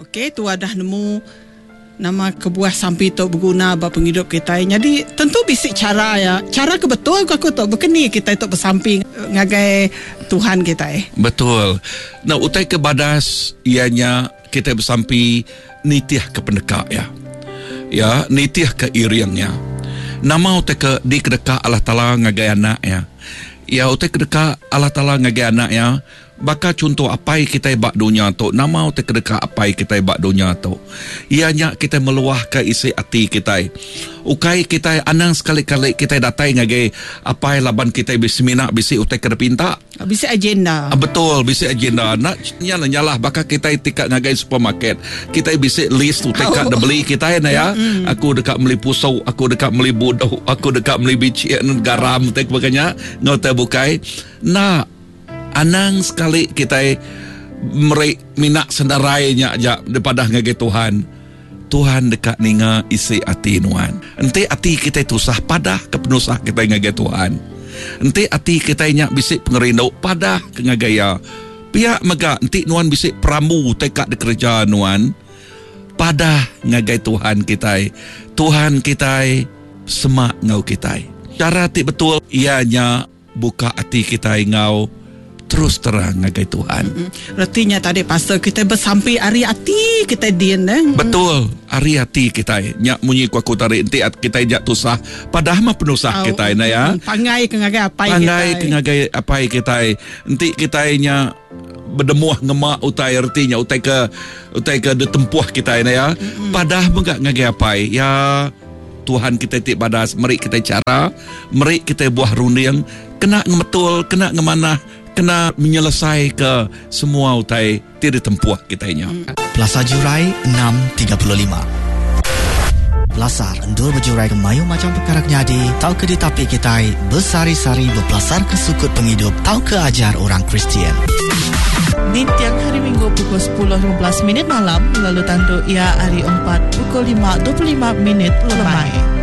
okey, tu dah nemu nama kebuah sampi tu berguna bagi penghidup kita. Jadi tentu bisik cara ya. Cara ke betul aku tu berkeni kita tu bersamping ngagai Tuhan kita. Betul. Nah, utai ke badas ianya kita bersampi nitiah ke pendekak ya. Ya, nitiah ke iriangnya. Nama utai ke di kedekak Allah Taala ngagai anak ya. Ya, utai kedekak Allah Taala ngagai anak ya. Baka contoh apai kita bak dunia tu, nama utai kedekak apai kita bak dunia tu. Ianya kita meluah ke isi hati kita. Ukai kita anang sekali-kali kita datai ngagai apai laban kita bismina bisi utai kada pinta. Bisi agenda. Betul, bisi agenda. Nak nyalah baka kita tikak ngagai supermarket. Kita bisi list utai kada beli kita na ya. Aku dekat beli pusau, aku dekat beli bodoh, aku dekat beli bician garam utai baganya ngau bukai. Nah, anang sekali kita minak sendarainya aja daripada ngagai Tuhan. Tuhan dekat ninga isi hati nuan. Ente hati kita tusah padah kepenusah kita ngagai Tuhan. Ente hati kita nyak bisik pengerindu padah ke ngagaya. Pihak mega ente nuan bisik pramu tekak de kerja nuan. Padah ngagai Tuhan kita. Tuhan kita semak ngau kita. Cara ti betul ianya buka hati kita ngau terus terang ngagai Tuhan. Artinya tadi pastor kita bersampai ari hati kita din Betul, ari hati kita nyak munyi ku aku tarik enti kita jak tusah padahal mah penusah kita na ya. Pangai ke ngagai apai kita. Pangai ke ngagai apai kita. Enti kita nya berdemuah ngemak utai artinya utai ke detempuh kita na ya. Padahal enggak ngagai apai ya. Tuhan kita tik badas, meri kita cara, meri kita buah runding, kena ngemetul, kena ngemanah, kena menyelesai ke semua utai tidak tempuh kitanya. Plaza Jurai 635. Belasar endul berjurai ke mayu macam perkara nyadi, tahu ke ditapi kita bersari-sari berpelasar ke sukut penghidup, tahu ke ajar orang Kristian. Di tiang hari Minggu pukul 10.15 malam, lalu tandu ia hari 4 pukul 5.25 lemai.